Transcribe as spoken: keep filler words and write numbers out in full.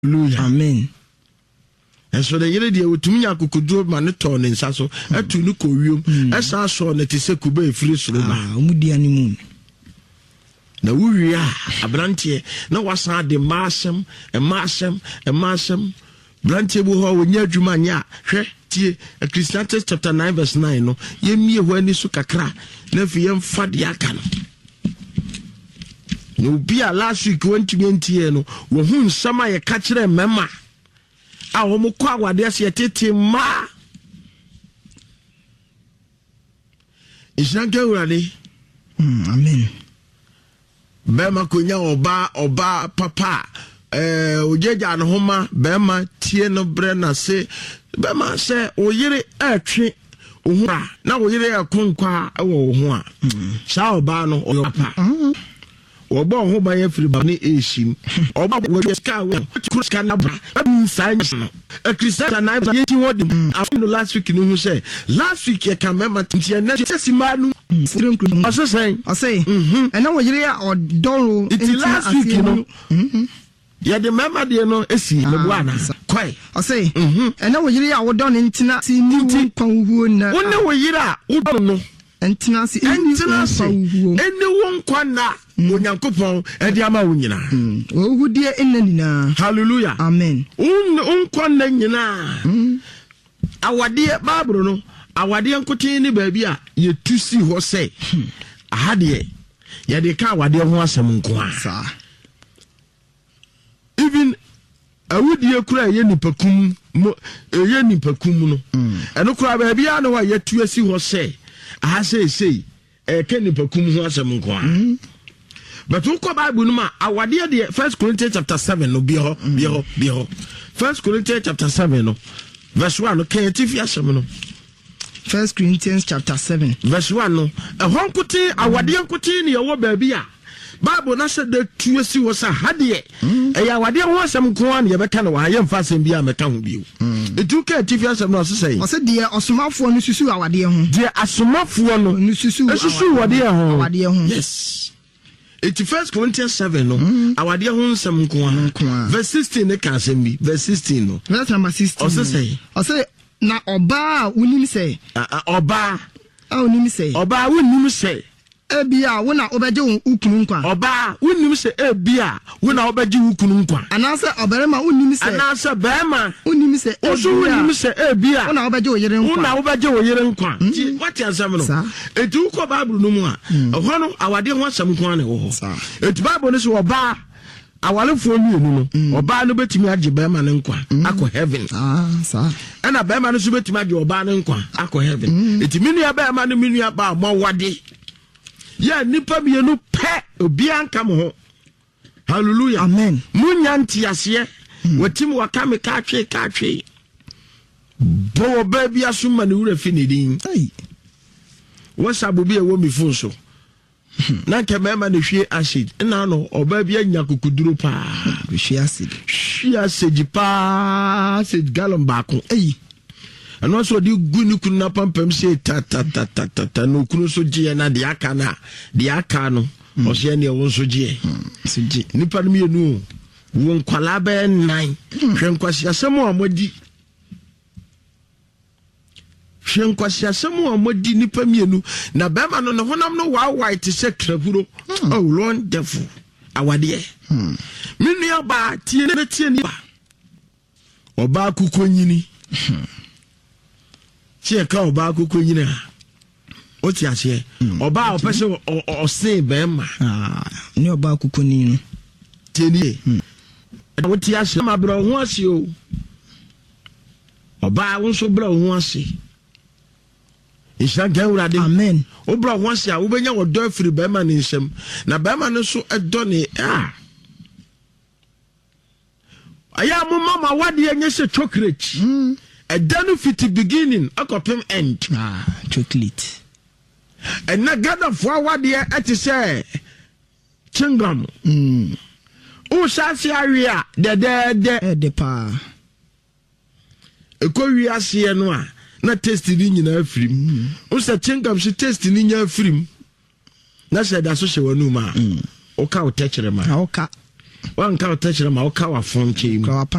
Amen. And so the yere de wotumi akukuduro ma ne ton nsa so atu ne kowiom esa so ne te se kube efiri soro ba omudi animu na wuwi a abrante na wasan de masem e masem e masem brante bu ho wonya adwuma nya hwe tie Ecclesiastes chapter nine verse nine no yemie ho ani so kakra na fi yem fade aka no no bia last week wantumi ntie no wo hu nsama ye ka kire mema a wo mo kwa wade ase tete ma ishanke urade amen bema konya oba oba papa eh ojeja no homa bema tie no bre na se bema se oyire atwe ohura na oyire akonkwa wo ho a sha oba no papa oba ho ba ya firi ba ni eshim oba wo ska wo ska na bra science no a Christian na ba yeti wodi after last week no say last week ya kan mema tintia na sesimanu ase say ase and na wo yire ya odoro it last week no ya de mema de no esi le buana kwai ase and na wo yire ya wodon ntina si ni kwan huo na wonne wo yire a wodon no entina si entina si ene won kwana onyankopon e di ama wo nyina ohudie enanina hallelujah amen un un kwana nyina awade babro no awade nkote ni baabi a ye tusi ho sei ahade ye de ka awade ho asem nko a sa even awudie kura ye nipakum ye nipakum no eno kura baabi a no wa ye tuasi ho sei aha sei sei e ke nipakum ho asem nko a but who come Bible no ma awade de First Corinthians chapter seven no be ho be ho be ho First Corinthians chapter seven no verse one no can tifi asem no First Corinthians chapter seven verse one no e honkote awade nkote ne yawo baabi a Bible na se de tuasi wo sa hade e ya awade ho asem ko an ye beka no wa ye mfa asem bi a meka ho bi etu ka tifi asem no so sei o se de osomafo no susu awade ho de asomafo no no susu susu awade ho awade ho yes. It's First Corinthians seven no awade ho nsem nko a verse sixteen ne ka asem bi verse sixteen no verse number sixteen o se sei o se na oba unim sei oba a unim sei oba unim sei ebia wo na obeje ukunu nkwa oba unim sei ebia wo na obeje ukunu nkwa anase obarema unim sei anase bema unim sei oso unim sei ebia wo na obeje oyere nkwa wo na obeje oyere nkwa what asem no etu ko Bible no mu a ho no awade ho asem nkwa ne wo etu Bible no so oba awalefo mienu no oba no betimi age bema ne nkwa akọ heaven ah sa ena bema no so betimi age oba ne nkwa akọ heaven eti minu ya bema no minu ya ba mo wade ya nipa mienu pe obi anka mo ho hallelujah amen munya ntiase watim wakame ka twe ka twe bo ba bia so ma ne wura finidin ai wasabu bi e wo mi fun so na nke mema ne hwie acid na no oba bia nya kokuduro pa hwie acid hwie acid pa acid gallon baako ai ano so di gunu kunu na pampam se ta ta ta ta ta ta no kunu so je na de aka na de aka no o se ne won so je so je nipa no mienu won kwala ba nine hwenkwasi asem o amodi hwenkwasi asem o amodi nipa mienu na bema no no honam no wa white se kraburo oh wonderful awade minu ya ba tie ne tie ni ba oba kukonyini tie ka oba kukonyini ha o ti ase oba o pese o se bema ah ni oba kukonyini no tie ni o ti ase ma bro ho ase o oba won so bro ho ase isha gawrade amen o bro ho ase a wo benya wo do afiri bema ne nsem na bema ne so edo ne ah aya mo mama wade enye se chocolate mm. A danu fiti beginning akopem end ah chocolate and na gather for wade ati say chingam mm o sase awia de de de de pa eko wi ase no a na taste ni nyina afirim o sa chingam se taste ni nya afirim na se da so hye wanu ma o ka o techere ma o ka wanka wata kyerɛ ma woka wafon kyɛ mu